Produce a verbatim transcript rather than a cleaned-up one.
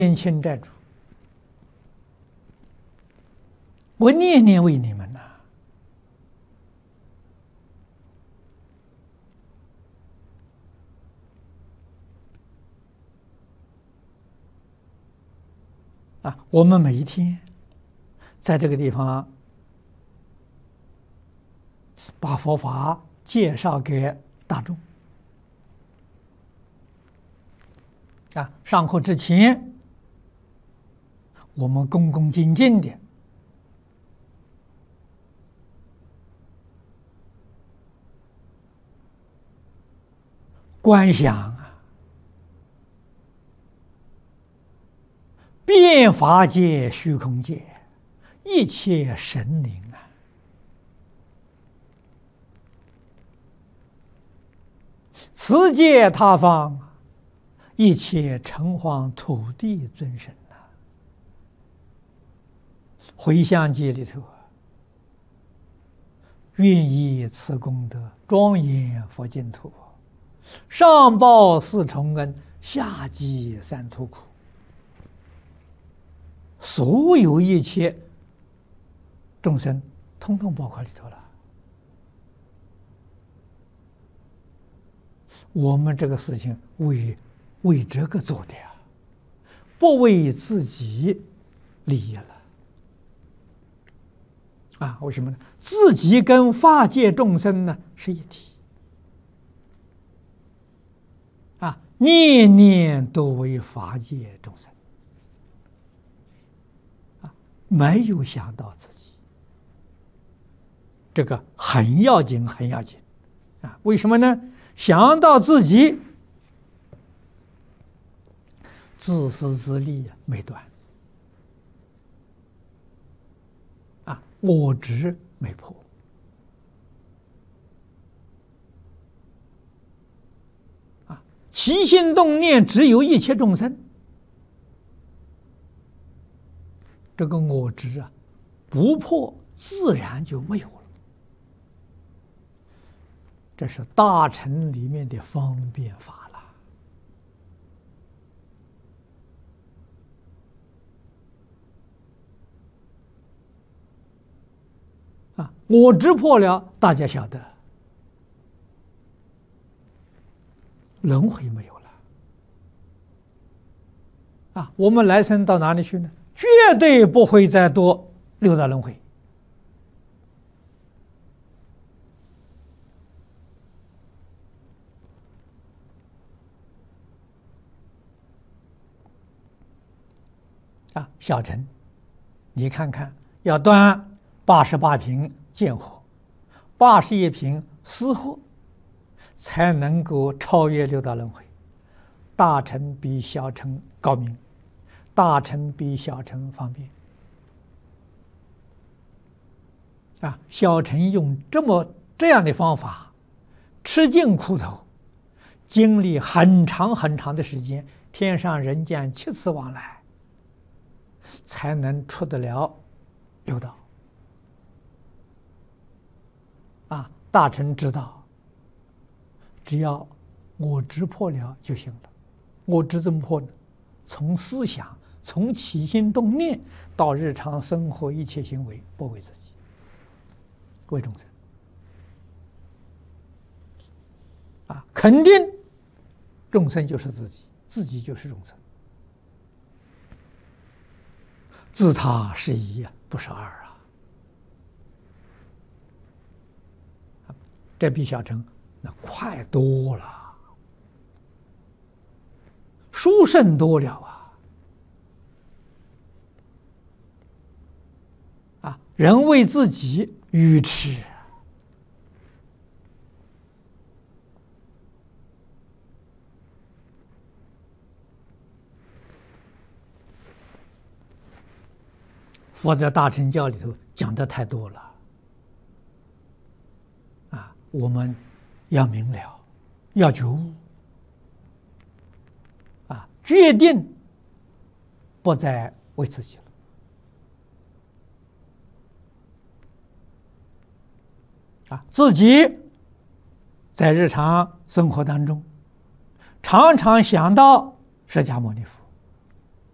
冤亲债主，我念念为你们呐、啊！啊，我们每一天在这个地方把佛法介绍给大众啊，上课之前，我们恭恭敬敬的观想啊，遍法界、虚空界一切神灵啊，此界他方一切城隍土地尊神呐、啊，回向记里头，愿以此功德庄严佛净土，上报四重恩，下济三途苦。所有一切众生，通通包括里头了。我们这个事情为为这个做的呀，不为自己利益了啊？为什么呢？自己跟法界众生呢是一体啊，念念都为法界众生啊，没有想到自己，这个很要紧，很要紧啊！为什么呢？想到自己，自私自利没断啊，我执没破啊，起心动念只有一切众生，这个我执啊不破，自然就没有了。这是大乘里面的方便法了啊！我执破了，大家晓得，轮回没有了啊！我们来生到哪里去呢？绝对不会再多六道轮回。啊，小乘，你看看，要端八十八瓶见火，八十一瓶私货，才能够超越六道轮回。大乘比小乘高明，大乘比小乘方便。啊，小乘用这么这样的方法，吃尽苦头，经历很长很长的时间，天上人间七次往来。才能出得了六道啊！大乘知道，只要我执破了就行了。我执怎么破呢？从思想，从起心动念到日常生活一切行为，不为自己，为众生啊！肯定众生就是自己，自己就是众生。自他是一啊，不是二啊！这比小乘那快多了，殊胜多了啊！啊，人为自己愚痴，佛在大乘教里头讲的太多了啊，我们要明了，要觉悟啊，决定不再为自己了啊，自己在日常生活当中常常想到释迦牟尼佛，